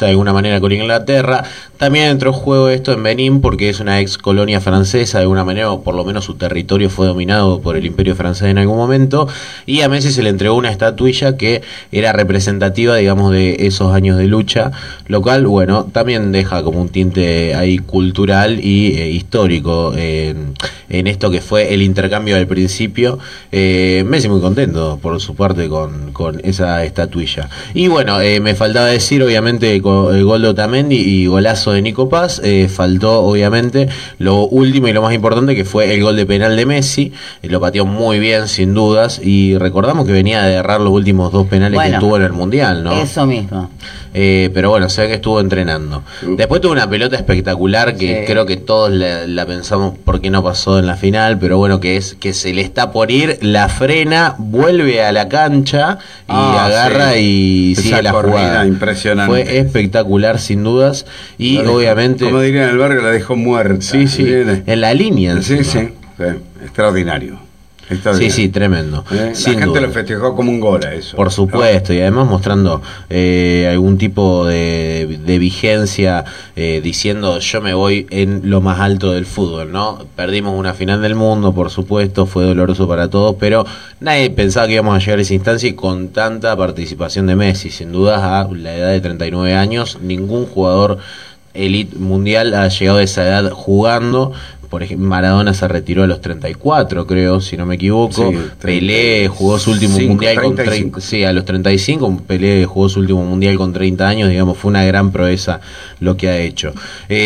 comunista de alguna manera con Inglaterra. También entró en juego esto en Benín porque es una ex colonia francesa de alguna manera, o por lo menos su territorio fue dominado por el Imperio francés en algún momento, y a Messi se le entregó una estatuilla que era representativa, digamos, de esos años de lucha, lo cual, bueno, también deja como un tinte ahí cultural y histórico en esto que fue el intercambio del principio. Messi muy contento por su parte con esa estatuilla. Y bueno, me faltaba decir obviamente el gol de Otamendi y golazo de Nico Paz. Faltó obviamente lo último y lo más importante, que fue el gol de penal de Messi. Lo pateó muy bien sin dudas, y recordamos que venía de errar los últimos 2 penales que tuvo en el Mundial, ¿no? Eso mismo. Pero bueno, se ve que estuvo entrenando. Después tuvo una pelota espectacular que creo que todos la pensamos por qué no pasó en la final, pero bueno, que es que se le está por ir, la frena, vuelve a la cancha y agarra y sigue la jugada. Impresionante. Fue espectacular sin dudas, y obviamente, como dirían en el barrio, la dejó muerta. Sí, en la línea. Sí, extraordinario. Sí, tremendo. La gente lo festejó como un gol a eso. Por supuesto, ¿no? Y además mostrando algún tipo de vigencia, diciendo yo me voy en lo más alto del fútbol, ¿no? Perdimos una final del mundo, por supuesto, fue doloroso para todos, pero nadie pensaba que íbamos a llegar a esa instancia, y con tanta participación de Messi, sin dudas, a la edad de 39 años, ningún jugador elite mundial ha llegado a esa edad jugando. Por ejemplo, Maradona se retiró a los 34, creo, si no me equivoco. Sí, Pelé jugó su último mundial 35. Con 30, sí, a los 35. Pelé jugó su último mundial con 30 años, digamos, fue una gran proeza lo que ha hecho.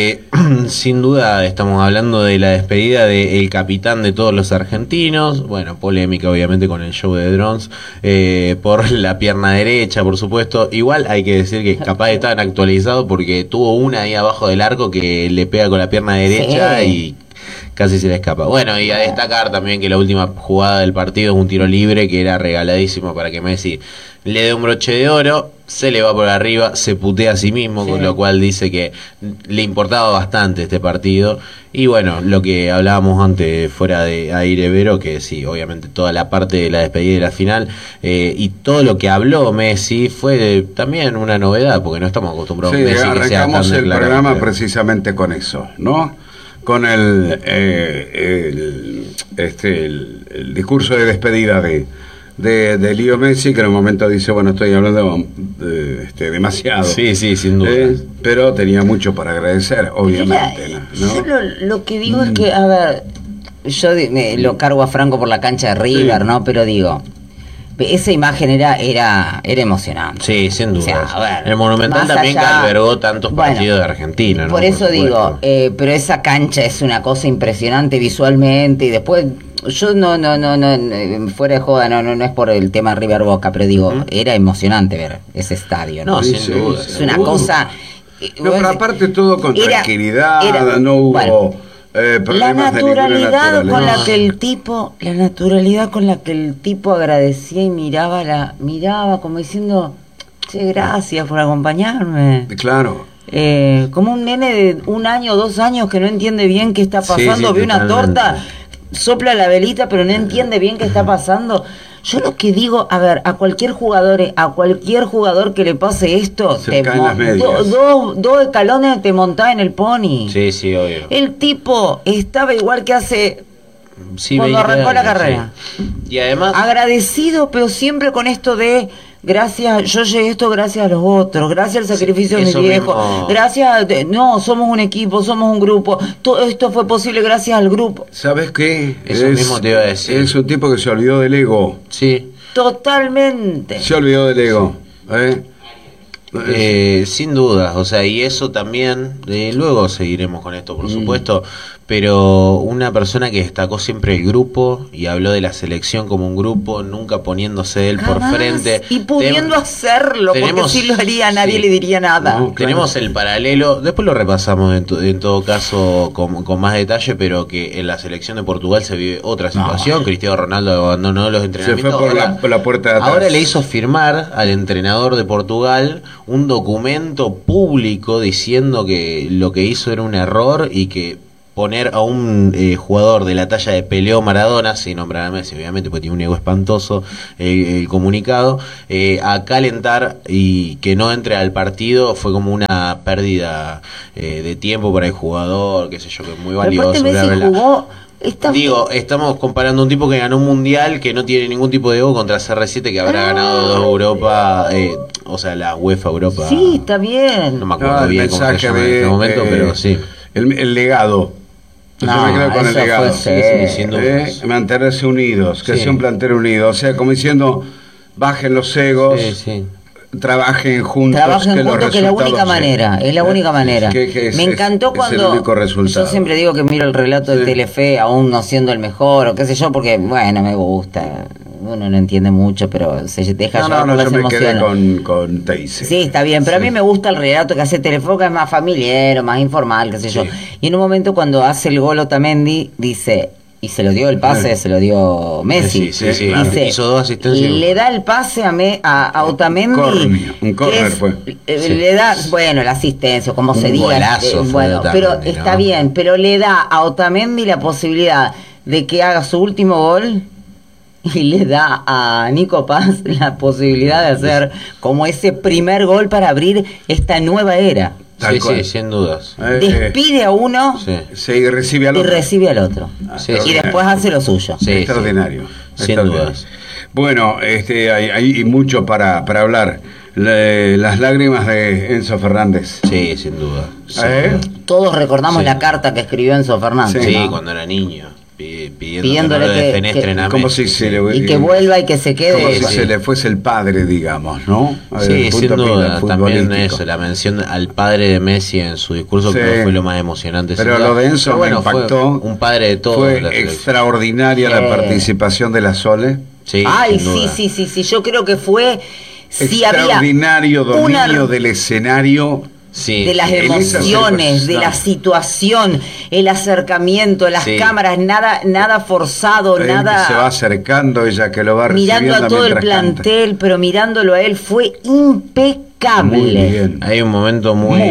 Sin duda estamos hablando de la despedida del capitán de todos los argentinos. Bueno, polémica obviamente con el show de drones, por la pierna derecha, por supuesto. Igual hay que decir que capaz estaban actualizados, porque tuvo una ahí abajo del arco que le pega con la pierna derecha y casi se le escapa. Bueno, y a destacar también que la última jugada del partido es un tiro libre que era regaladísimo para que Messi le dé un broche de oro, se le va por arriba, se putea a sí mismo, con lo cual dice que le importaba bastante este partido. Y bueno, lo que hablábamos antes fuera de aire, Vero, que sí, obviamente toda la parte de la despedida de la final, y todo lo que habló Messi fue también una novedad, porque no estamos acostumbrados a Messi que sea tan arrancamos el declarante. programa precisamente con eso, ¿no? Con el discurso de despedida de Leo Messi, que en un momento dice, bueno, estoy hablando demasiado. Sí, sin duda. Pero tenía mucho para agradecer, obviamente. ¿no? Yo lo que digo es que, a ver, yo lo cargo a Franco por la cancha de River, ¿no? Pero digo, esa imagen era emocionante. Sí, sin duda. O sea, a ver, el Monumental también que albergó tantos partidos de Argentina, ¿no? Por eso digo, pero esa cancha es una cosa impresionante visualmente, y después yo no fuera de joda, no es por el tema River Boca, pero digo, era emocionante ver ese estadio, ¿no? Sin duda. Es una cosa. No, pero aparte todo con tranquilidad, no hubo la naturalidad con la que el tipo agradecía y miraba como diciendo, che, gracias por acompañarme. Claro. Como un nene de 1 año, 2 años que no entiende bien qué está pasando, ve una torta, sopla la velita, pero no entiende bien qué está pasando. Yo lo que digo, a ver, a cualquier jugador que le pase esto, dos escalones te montás en el pony. Sí, obvio. El tipo estaba igual que hace cuando arrancó la carrera. Y además agradecido, pero siempre con esto de gracias, yo llegué a esto gracias a los otros, gracias al sacrificio de mis viejos, gracias, somos un equipo, somos un grupo, todo esto fue posible gracias al grupo. ¿Sabes qué? Eso mismo te iba a decir. Es un tipo que se olvidó del ego. Sí. Totalmente. Se olvidó del ego. Sin dudas, o sea, y eso también, luego seguiremos con esto, por supuesto, pero una persona que destacó siempre el grupo y habló de la selección como un grupo, nunca poniéndose él por frente. Y pudiendo hacerlo, porque si lo haría nadie le diría nada. No, tenemos el paralelo, después lo repasamos en todo caso con más detalle, pero que en la selección de Portugal se vive otra situación. Cristiano Ronaldo abandonó los entrenamientos. Se fue por la puerta de atrás. Ahora le hizo firmar al entrenador de Portugal un documento público diciendo que lo que hizo era un error y que poner a un jugador de la talla de Pelé o Maradona, sin nombrar a Messi obviamente porque tiene un ego espantoso, el comunicado, a calentar y que no entre al partido fue como una pérdida de tiempo para el jugador, qué sé yo, que es muy valioso. Messi jugó. Digo, estamos comparando un tipo que ganó un mundial que no tiene ningún tipo de ego contra CR7 que habrá ganado 2 Europa, o sea, la UEFA Europa. Sí, está bien. No me acuerdo bien cómo se llama en este momento, pero sí. El legado. Yo me quedo con el legado. Mantenerse unidos, que sea un plantel unido. O sea, como diciendo, bajen los egos. Trabajen juntos, que es la única manera, es la única manera. Me encantó cuando yo siempre digo que miro el relato de Telefe, aún no siendo el mejor o qué sé yo, porque bueno, me gusta, uno no entiende mucho, pero se deja llevar por las emociones. Yo me quedé con Teise. Sí, está bien, pero a mí me gusta el relato que hace Telefe, que es más familiar, más informal, qué sé yo. Y en un momento cuando hace el gol Otamendi, dice... Y se lo dio el pase, se lo dio Messi. Dice, hizo 2 asistencias. Le da el pase a Otamendi. Un córner fue. Le da, bueno, la asistencia, como se diga. Golazo bueno, pero está bien, pero le da a Otamendi la posibilidad de que haga su último gol y le da a Nico Paz la posibilidad de hacer como ese primer gol para abrir esta nueva era. Sí, sin dudas. Despide a uno y recibe al otro. Y después hace lo suyo. Extraordinario. Sin dudas. Bueno, hay mucho para hablar. Las lágrimas de Enzo Fernández. Sí, sin duda. Todos recordamos la carta que escribió Enzo Fernández. Sí, cuando era niño. Pidiéndole que defenestren a Messi. Y que vuelva y que se quede. Como si se le fuese el padre, digamos, ¿no? Sí, sin duda. También eso, la mención al padre de Messi en su discurso que fue lo más emocionante. Pero lo de Enzo me impactó. Un padre de todos. Fue extraordinaria la participación de la Sole. Sí, sí. Yo creo que fue... extraordinario dominio del escenario. De las emociones, de la situación, el acercamiento, las cámaras, nada forzado, nada. Se va acercando, ella que lo va recibiendo. Mirando a todo el plantel, pero mirándolo a él, fue impecable. Muy bien. Hay un momento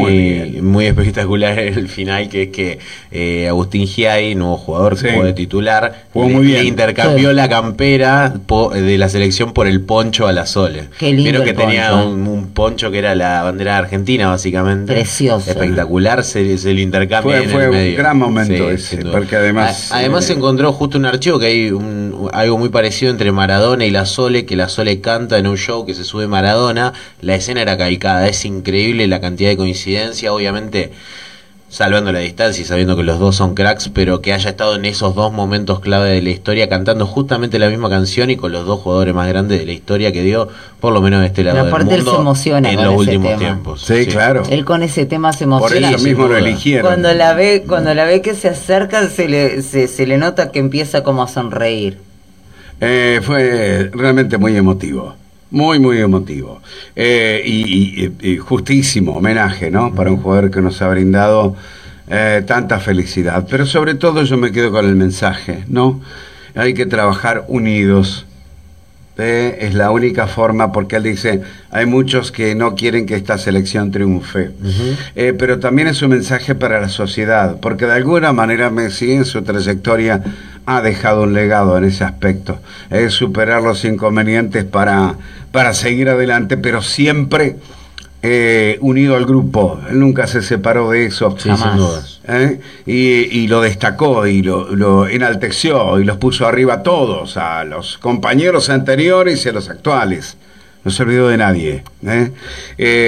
muy espectacular en el final, que es que Agustín Giai, nuevo jugador que fue titular, le intercambió la campera de la selección por el poncho a la Sole. Qué lindo. Pero que tenía un poncho que era la bandera de Argentina, básicamente. Precioso. Espectacular, se le intercambia en el medio. Fue un gran momento ese, porque además se encontró justo un archivo que hay algo muy parecido entre Maradona y la Sole, que la Sole canta en un show que se sube Maradona. La escena era calcada, es increíble la cantidad de coincidencia, obviamente salvando la distancia y sabiendo que los dos son cracks, pero que haya estado en esos 2 momentos clave de la historia cantando justamente la misma canción y con los 2 jugadores más grandes de la historia que dio, por lo menos de este lado del mundo, él se emociona en los últimos tiempos. Sí, claro. Él con ese tema se emociona. Por eso mismo lo eligieron. Cuando la ve que se acerca, se le nota que empieza como a sonreír. Fue realmente muy emotivo. Muy emotivo. Y justísimo homenaje, ¿no? Para un jugador que nos ha brindado tanta felicidad. Pero sobre todo yo me quedo con el mensaje, ¿no? Hay que trabajar unidos. Es la única forma, porque él dice, hay muchos que no quieren que esta selección triunfe. Pero también es un mensaje para la sociedad, porque de alguna manera Messi en su trayectoria ha dejado un legado en ese aspecto. Es superar los inconvenientes para seguir adelante, pero siempre unido al grupo. Él nunca se separó de eso. Sí, sin dudas. Y lo destacó y lo enalteció y los puso arriba a todos, a los compañeros anteriores y a los actuales. No se olvidó de nadie.